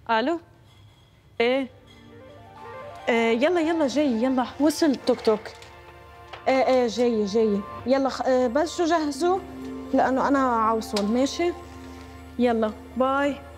الو. ايه. يلا يلا جاي، يلا وصل التوك توك. ايه جاي جاي، يلا بس شو جهزوا لانه انا عاوصل. ماشي، يلا باي.